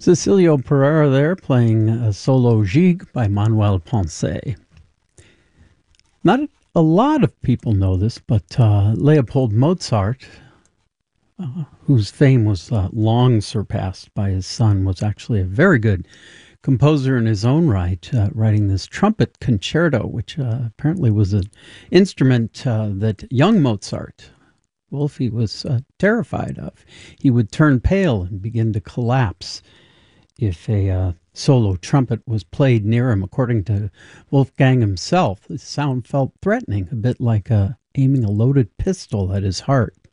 Cecilio Pereira there playing a solo Gigue by Manuel Ponce. Not a lot of people know this, but Leopold Mozart, whose fame was long surpassed by his son, was actually a very good composer in his own right, writing this trumpet concerto, which apparently was an instrument that young Mozart, Wolfie, was terrified of. He would turn pale and begin to collapse if a solo trumpet was played near him. According to Wolfgang himself, the sound felt threatening, a bit like aiming a loaded pistol at his heart.